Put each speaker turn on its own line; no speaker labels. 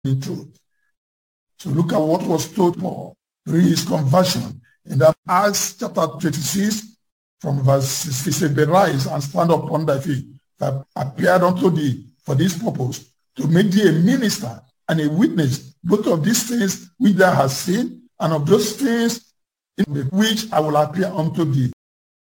in truth. So look at what was told Paul during his conversion in that Acts chapter 26 from verse 6. He said, "Arise and stand upon thy feet, that appeared unto thee for this purpose, to make thee a minister and a witness, both of these things which thou hast seen, and of those things in which I will appear unto thee."